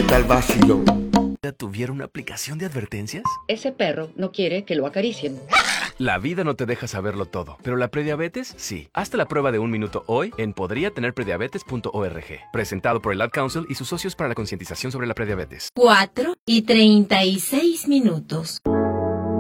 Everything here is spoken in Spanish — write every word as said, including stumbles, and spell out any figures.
¿Qué tal vacilo? ¿Tuviera una aplicación de advertencias? Ese perro no quiere que lo acaricien. La vida no te deja saberlo todo, pero la prediabetes sí. Hazte la prueba de un minuto hoy en podría tener prediabetes punto org. Presentado por el Ad Council y sus socios para la concientización sobre la prediabetes. cuatro y treinta y seis minutos.